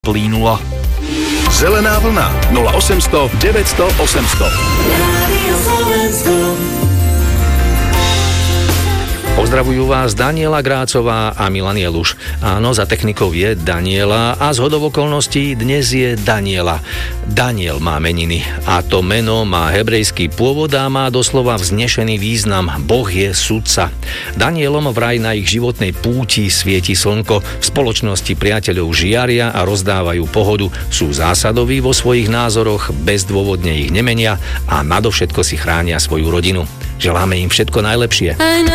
Plínulo. Zelená vlna 0800 900 800. Pozdravujú vás Daniela Grácová a Milan Jeluš. Áno, za technikou je Daniela a zhodou okolností dnes je Daniela. Daniel má meniny a to meno má hebrejský pôvod a má doslova vznešený význam. Boh je sudca. Danielom vraj na ich životnej púti svieti slnko. V spoločnosti priateľov žiaria a rozdávajú pohodu. Sú zásadoví vo svojich názoroch, bezdôvodne ich nemenia a nadovšetko si chránia svoju rodinu. Želáme im všetko najlepšie.